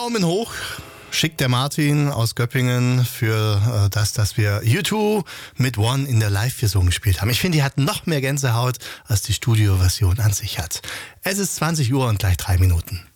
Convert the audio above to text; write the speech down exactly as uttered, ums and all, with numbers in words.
Daumen hoch schickt der Martin aus Göppingen für äh, das, dass wir U zwei mit One in der Live-Version gespielt haben. Ich finde, die hat noch mehr Gänsehaut, als die Studioversion an sich hat. Es ist zwanzig Uhr und gleich drei Minuten.